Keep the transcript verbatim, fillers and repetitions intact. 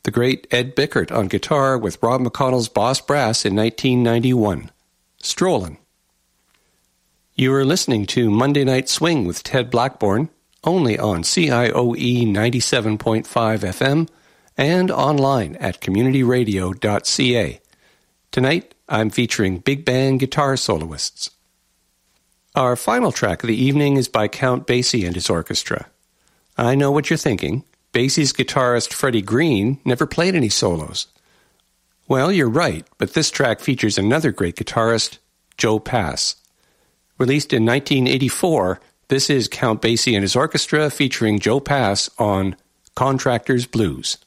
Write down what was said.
the great Ed Bickert on guitar with Rob McConnell's Boss Brass in nineteen ninety-one. Strollin'. You are listening to Monday Night Swing with Ted Blackburn, only on C I O E ninety-seven point five F M and online at community radio dot c a. Tonight, I'm featuring big band guitar soloists. Our final track of the evening is by Count Basie and his orchestra. I know what you're thinking. Basie's guitarist Freddie Green never played any solos. Well, you're right, but this track features another great guitarist, Joe Pass. Released in nineteen eighty-four, this is Count Basie and his orchestra featuring Joe Pass on Contractor's Blues.